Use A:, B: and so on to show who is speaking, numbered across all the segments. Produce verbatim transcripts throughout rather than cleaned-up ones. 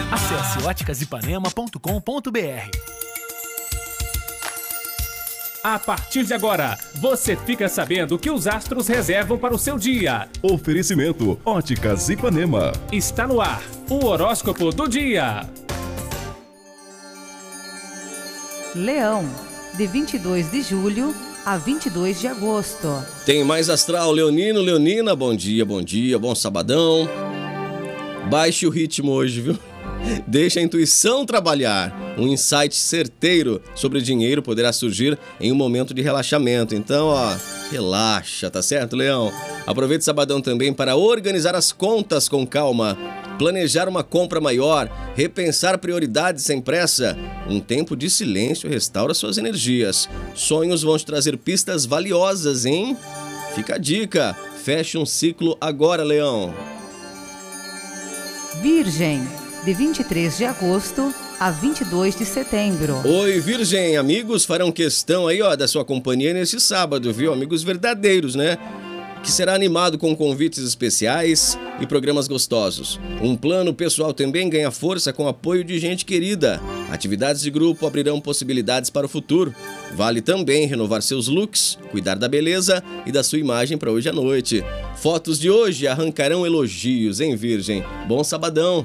A: Acesse óticas ipanema ponto com ponto br.
B: A partir de agora, você fica sabendo o que os astros reservam para o seu dia.
C: Oferecimento Óticas Ipanema.
B: Está no ar, o horóscopo do dia.
D: Leão, de vinte e dois de julho a vinte e dois de agosto.
E: Tem mais astral, Leonino, Leonina, bom dia, bom dia, bom sabadão. Baixe o ritmo hoje, viu? Deixa a intuição trabalhar. Um insight certeiro sobre dinheiro poderá surgir em um momento de relaxamento. Então, ó, relaxa, tá certo, Leão? Aproveite o sabadão também para organizar as contas com calma, planejar uma compra maior, repensar prioridades sem pressa. Um tempo de silêncio restaura suas energias. Sonhos vão te trazer pistas valiosas, hein? Fica a dica. Feche um ciclo agora, Leão.
D: Virgem, de vinte e três de agosto a vinte e dois de setembro.
E: Oi, Virgem, amigos farão questão aí, ó, da sua companhia nesse sábado, viu? Amigos verdadeiros, né? Que será animado com convites especiais e programas gostosos. Um plano pessoal também ganha força com apoio de gente querida. Atividades de grupo abrirão possibilidades para o futuro. Vale também renovar seus looks, cuidar da beleza e da sua imagem para hoje à noite. Fotos de hoje arrancarão elogios, hein, Virgem? Bom sabadão!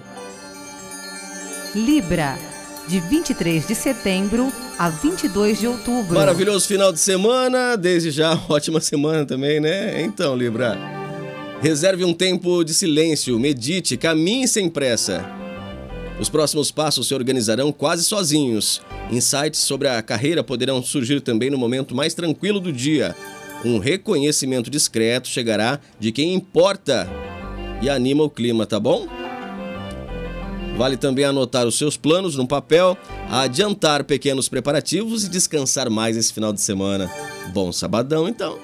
D: Libra, de vinte e três de setembro a vinte e dois de outubro.
E: Maravilhoso final de semana, desde já ótima semana também, né? Então, Libra, reserve um tempo de silêncio, medite, caminhe sem pressa. Os próximos passos se organizarão quase sozinhos. Insights sobre a carreira poderão surgir também no momento mais tranquilo do dia. Um reconhecimento discreto chegará de quem importa e anima o clima, tá bom? Vale também anotar os seus planos no papel, adiantar pequenos preparativos e descansar mais esse final de semana. Bom sabadão, então.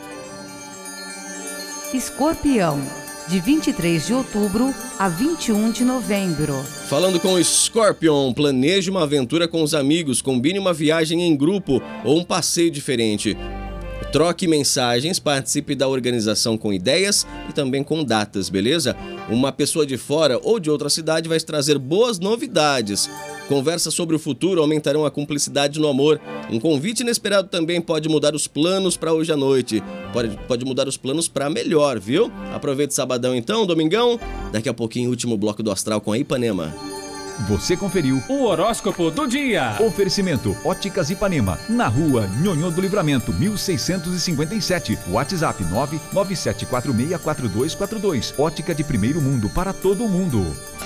D: Escorpião, de vinte e três de outubro a vinte e um de novembro.
E: Falando com o Scorpion, planeje uma aventura com os amigos, combine uma viagem em grupo ou um passeio diferente. Troque mensagens, participe da organização com ideias e também com datas, beleza? Uma pessoa de fora ou de outra cidade vai trazer boas novidades. Conversas sobre o futuro aumentarão a cumplicidade no amor. Um convite inesperado também pode mudar os planos para hoje à noite. Pode, pode mudar os planos para melhor, viu? Aproveite sabadão então, domingão. Daqui a pouquinho, último bloco do Astral com a Ipanema.
C: Você conferiu
B: O horóscopo do dia.
C: Oferecimento Óticas Ipanema, na rua Nhonhô do Livramento, mil seiscentos e cinquenta e sete. WhatsApp nove nove sete quatro seis quatro dois quatro dois. Ótica de primeiro mundo para todo mundo.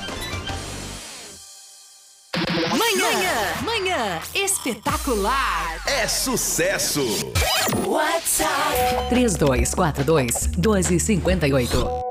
F: Manhã, manhã espetacular.
G: É sucesso.
F: WhatsApp três dois quatro dois, um dois cinco oito.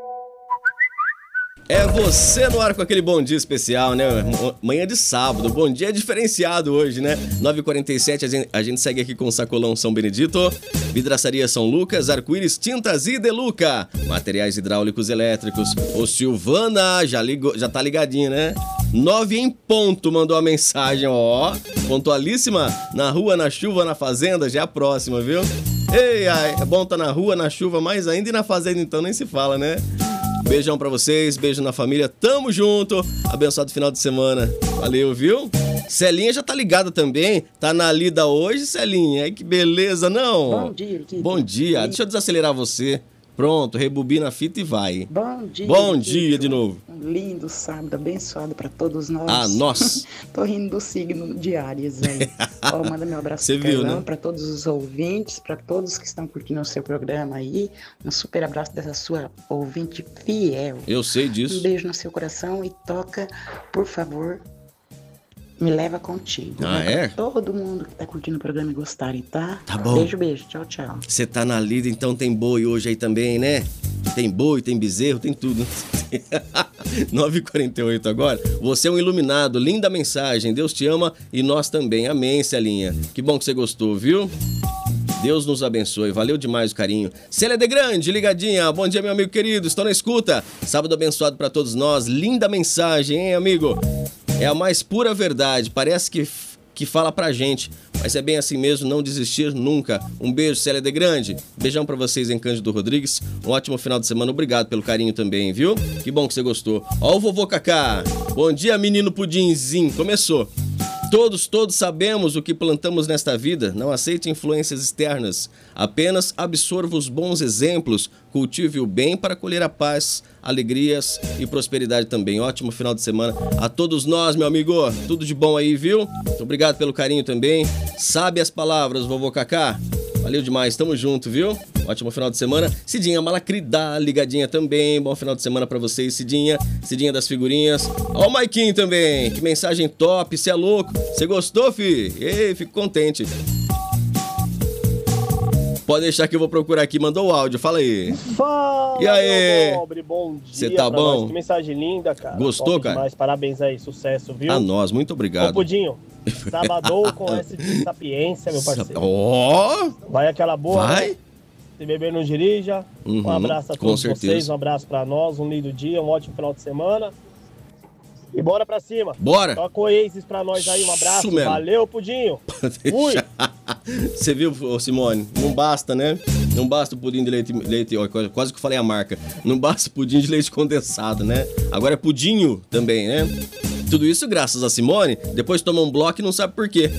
E: É você no ar com aquele bom dia especial, né? Manhã de sábado, bom dia diferenciado hoje, né? nove e quarenta e sete, a gente, a gente segue aqui com o Sacolão São Benedito, Vidraçaria São Lucas, Arco-Íris Tintas e Deluca, materiais hidráulicos elétricos. O Silvana já, ligou, já tá ligadinho, né? Nove em ponto mandou a mensagem, ó. Pontualíssima, na rua, na chuva, na fazenda, já é a próxima, viu? Ei, ai, é bom tá na rua, na chuva, mais ainda e na fazenda então nem se fala, né? Beijão pra vocês, beijo na família, tamo junto, abençoado final de semana, valeu, viu? Celinha já tá ligada também, tá na lida hoje, Celinha, ai que beleza, não?
H: Bom dia, Kiko.
E: Bom dia, deixa eu desacelerar você, pronto, rebobina a fita e vai.
H: Bom dia,
E: Bom
H: Kiko.
E: dia de novo.
H: Um lindo sábado, abençoado pra todos nós.
E: Ah, nós.
H: Tô rindo do signo de Áries aí. Ó, manda meu abraço
E: Você viu, né?
H: pra todos os ouvintes, pra todos que estão curtindo o seu programa aí. Um super abraço dessa sua ouvinte fiel.
E: Eu sei disso.
H: Um beijo no seu coração e toca, por favor, Me Leva Contigo.
E: Ah,
H: né?
E: é?
H: Pra todo mundo que tá curtindo o programa e gostarem, tá?
E: Tá bom.
H: Beijo, beijo. Tchau, tchau.
E: Você tá na lida, então tem boi hoje aí também, né? Tem boi, tem bezerro, tem tudo. nove e quarenta e oito agora. Você é um iluminado, linda mensagem. Deus te ama e nós também. Amém, Celinha. Que bom que você gostou, viu? Deus nos abençoe. Valeu demais o carinho. Célia de Grande, ligadinha. Bom dia, meu amigo querido. Estou na escuta. Sábado abençoado pra todos nós. Linda mensagem, hein, amigo? É a mais pura verdade. Parece que, que fala pra gente. Mas é bem assim mesmo, não desistir nunca. Um beijo, Célia de Grande. Beijão pra vocês em Cândido Rodrigues. Um ótimo final de semana. Obrigado pelo carinho também, viu? Que bom que você gostou. Ó o vovô Cacá. Bom dia, menino pudinzinho. Começou. Todos, todos sabemos o que plantamos nesta vida. Não aceite influências externas. Apenas absorva os bons exemplos. Cultive o bem para colher a paz, alegrias e prosperidade também. Ótimo final de semana a todos nós, meu amigo. Tudo de bom aí, viu? Muito obrigado pelo carinho também. Sabe as palavras, vovô Cacá? Valeu demais, tamo junto, viu? Ótimo final de semana. Cidinha Malacrida, ligadinha também. Bom final de semana pra vocês, Cidinha. Cidinha das figurinhas. Ó o Maiquinho também. Que mensagem top, cê é louco. Você gostou, fi? Ei, fico contente. Pode deixar que eu vou procurar aqui. Mandou o áudio, fala aí.
G: Fala,
E: e aí?
G: meu nobre, bom dia.
E: Você tá bom?
G: Nós. Que mensagem linda, cara.
E: Gostou,
G: top
E: cara?
G: Demais. Parabéns aí, sucesso, viu?
E: A nós, muito obrigado.
G: Ô, Pudinho, sabadou com essa de sapiência, meu parceiro.
E: Ó! Oh.
G: Vai aquela boa,
E: vai.
G: Né? Se beber não dirija.
E: Uhum,
G: um abraço a
E: com
G: todos
E: certeza.
G: vocês, um abraço pra nós, um lindo dia, um ótimo final de semana. E bora pra cima.
E: Bora.
G: Toca o Oasis pra nós aí, um abraço.
E: Isso mesmo.
G: Valeu, Pudinho. Fui.
E: Você viu, Simone? Não basta, né? Não basta o pudim de leite, leite ó, quase que eu falei a marca. Não basta o pudim de leite condensado, né? Agora é pudinho também, né? Tudo isso graças a Simone. Depois toma um bloco e não sabe por quê.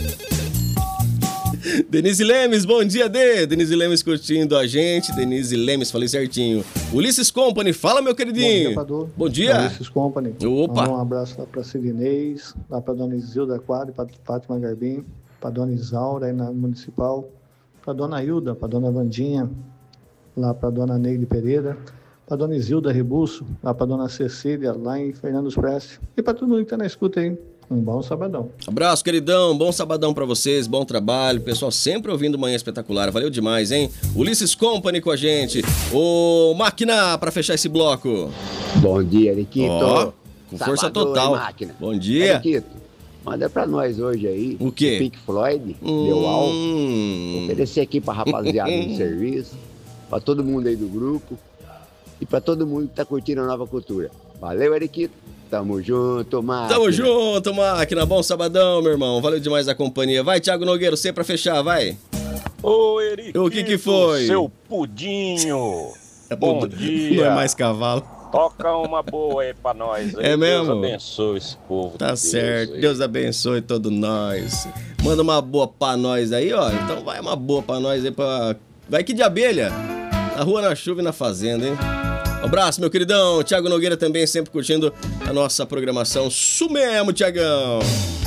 E: Denise Lemes, bom dia, Dê. Denise Lemes curtindo a gente. Denise Lemes, falei certinho. Ulisses Company, fala, meu queridinho. Bom
I: dia, Padu.
E: Bom dia.
I: Ulisses Company.
E: Opa.
I: Um abraço lá pra Sirinês, lá pra dona Isilda Quadro, pra Fátima Garbim, pra dona Isaura aí na Municipal, pra dona Hilda, pra dona Vandinha, lá pra dona Neide Pereira, pra dona Isilda Rebusso, lá pra dona Cecília, lá em Fernandes Prestes. E pra todo mundo que tá na escuta aí. Um bom sabadão.
E: Abraço, queridão. Bom sabadão pra vocês. Bom trabalho. Pessoal sempre ouvindo Manhã Espetacular. Valeu demais, hein? Ulisses Company com a gente. Ô, Máquina, pra fechar esse bloco.
J: Bom dia, Eriquito.
E: Ó, com força total.
J: Máquina.
E: Bom dia.
J: Eriquito, manda pra nós hoje aí.
E: O quê?
J: O Pink Floyd,
E: hum...
J: deu alvo. Oferecer aqui pra rapaziada do serviço, pra todo mundo aí do grupo e pra todo mundo que tá curtindo a nova cultura. Valeu, Eriquito. Tamo junto, Máquina.
E: Tamo junto, Máquina. Bom sabadão, meu irmão. Valeu demais a companhia. Vai, Thiago Nogueira, você pra fechar, vai.
K: Ô, Eriquito,
E: o que que foi?
K: Seu pudinho.
E: É
K: bom, bom dia.
E: Não é mais cavalo.
K: Toca uma boa aí pra nós. Aí.
E: É mesmo?
K: Deus abençoe esse povo.
E: Tá
K: Deus
E: certo.
K: Aí.
E: Deus abençoe todos nós. Manda uma boa pra nós aí, ó. Então vai uma boa pra nós aí pra... Vai que de abelha. Na rua, na chuva e na fazenda, hein? Um abraço, meu queridão. Thiago Nogueira também sempre curtindo a nossa programação. Isso mesmo, Thiagão.